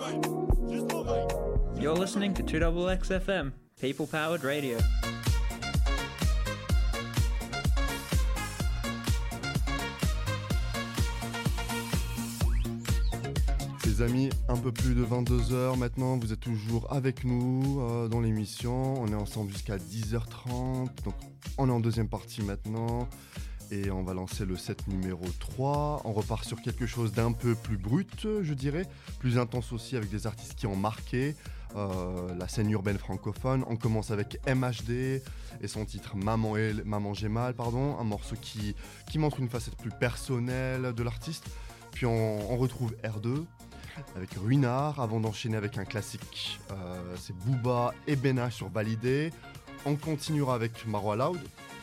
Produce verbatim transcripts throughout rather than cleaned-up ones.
You're listening to two X X F M, People Powered Radio. Les amis, un peu plus de vingt-deux heures maintenant, vous êtes toujours avec nous euh, dans l'émission. On est ensemble jusqu'à dix heures trente, donc on est en deuxième partie maintenant. Et on va lancer le set numéro trois. On repart sur quelque chose d'un peu plus brut, je dirais, plus intense aussi, avec des artistes qui ont marqué euh, la scène urbaine francophone. On commence avec M H D et son titre Maman, et, Maman j'ai mal, pardon, un morceau qui, qui montre une facette plus personnelle de l'artiste. Puis on, on retrouve R deux avec Ruinard, avant d'enchaîner avec un classique. Euh, c'est Booba et Benach sur Validé. On continuera avec Marwa Loud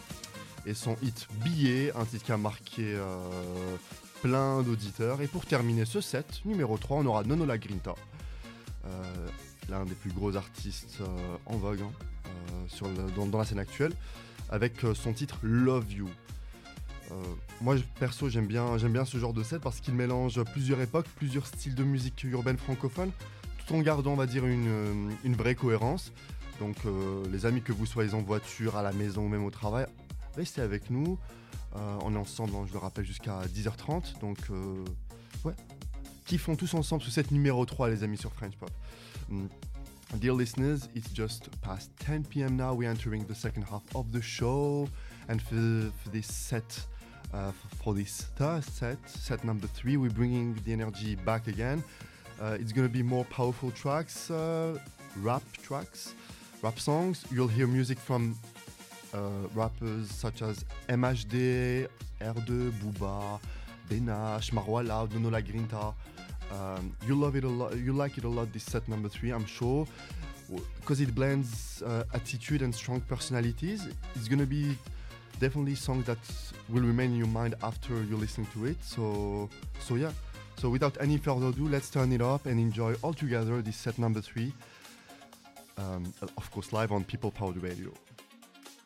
et son hit Billet, un titre qui a marqué euh, plein d'auditeurs. Et pour terminer ce set, numéro trois, on aura Nono La Grinta, euh, l'un des plus gros artistes euh, en vogue hein, euh, sur le, dans, dans la scène actuelle, avec euh, son titre Love You. Euh, moi perso j'aime bien, j'aime bien ce genre de set parce qu'il mélange plusieurs époques, plusieurs styles de musique urbaine francophone, tout en gardant on va dire une, une vraie cohérence. Donc euh, les amis, que vous soyez en voiture, à la maison ou même au travail, restez avec nous. Euh, on est ensemble, hein, je le rappelle, jusqu'à dix heures trente. Donc euh, ouais, kiffons tous ensemble ce set numéro trois les amis sur French Pop. Mm. Dear listeners, it's just past ten p.m. now. We're entering the second half of the show, and for, for this set, uh, for this third set, set number three, we're bringing the energy back again. Uh, it's gonna be more powerful tracks, uh, rap tracks, rap songs. You'll hear music from uh, rappers such as M H D, R deux, Booba, Benach, Marwa Loud, Nono La Grinta. Um, you love it a lot. You like it a lot. This set number three, I'm sure, because it blends uh, attitude and strong personalities. It's gonna be definitely a song that will remain in your mind after you listen to it. So, so yeah. So without any further ado, let's turn it up and enjoy all together this set number three. Um, of course, live on People Powered Radio.